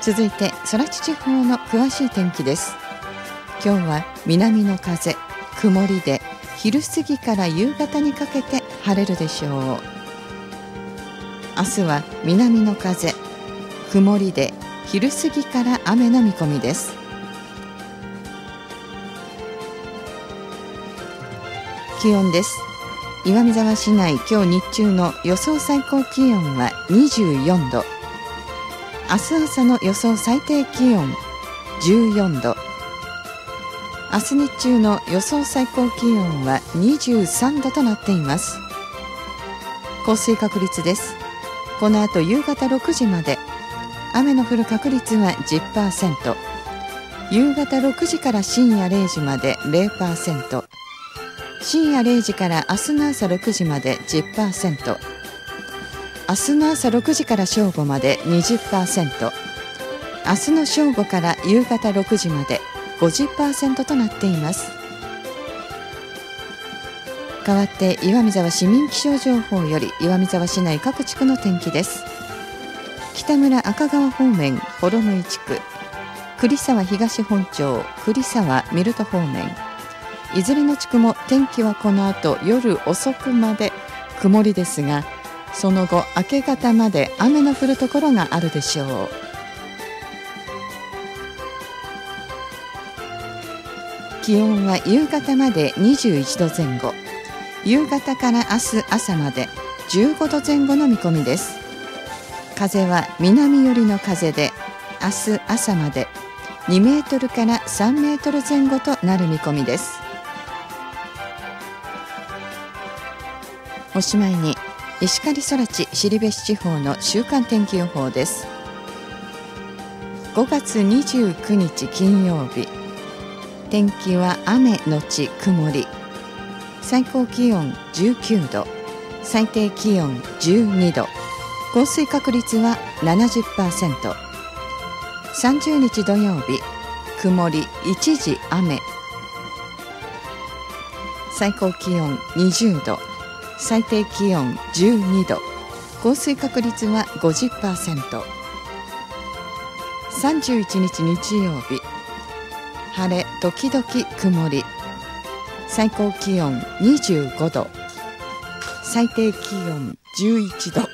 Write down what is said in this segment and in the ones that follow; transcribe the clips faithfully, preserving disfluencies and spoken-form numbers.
続いて空知地方の詳しい天気です。今日は南の風、曇りで昼過ぎから夕方にかけて晴れるでしょう。明日は南の風、曇りで昼過ぎから雨の見込みです。気温です。岩見沢市内、今日日中の予想最高気温はにじゅうよんど、明日朝の予想最低気温じゅうよんど、明日日中の予想最高気温はにじゅうさんどとなっています。降水確率です。この後夕方ろくじまで雨の降る確率は じゅっパーセント、 夕方ろくじから深夜れいじまで ゼロパーセント、 深夜れいじから明日の朝ろくじまで じゅっパーセント、明日の朝ろくじから正午まで にじゅっパーセント、 明日の正午から夕方ろくじまで ごじゅっパーセント となっています。代わって岩見沢市民気象情報より岩見沢市内各地区の天気です。北村赤川方面幌野井地区、栗沢東本町栗沢ミルト方面、いずれの地区も天気はこの後夜遅くまで曇りですが、その後明け方まで雨の降るところがあるでしょう。気温は夕方までにじゅういちどぜん後、夕方から明日朝までじゅうごどぜん後の見込みです。風は南寄りの風で、明日朝までにメートルからさんメートルぜん後となる見込みです。おしまいに石狩空知後部市地方の週間天気予報です。ごがつにじゅうくにち金曜日、天気は雨のち曇り、最高気温じゅうきゅうど、最低気温じゅうにど、降水確率は ななじゅっパーセント、さんじゅうにち土曜日、曇り一時雨、最高気温にじゅうど、最低気温じゅうにど、降水確率は ごじゅっパーセント、さんじゅういちにち日曜日、晴れ時々曇り、最高気温にじゅうごど、最低気温じゅういちど、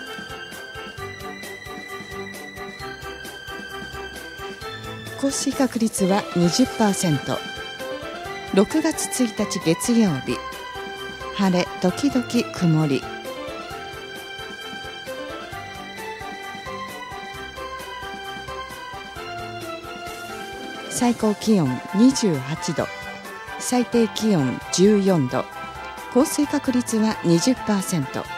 降水確率は にじゅっパーセント、ろくがつついたち月曜日、晴れ時々曇り、最高気温にじゅうはちど、最低気温じゅうよんど、降水確率は にじゅっパーセント。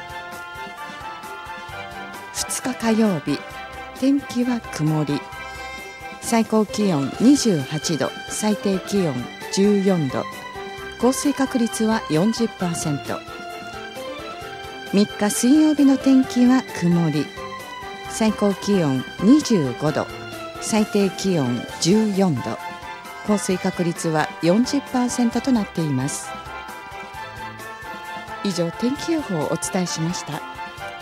ふつか火曜日、天気は曇り、最高気温にじゅうはちど、最低気温じゅうよんど、降水確率は よんじゅっパーセント。 みっか水曜日の天気は曇り、最高気温にじゅうごど、最低気温じゅうよんど、降水確率は よんじゅっパーセント となっています。以上、天気予報をお伝えしました。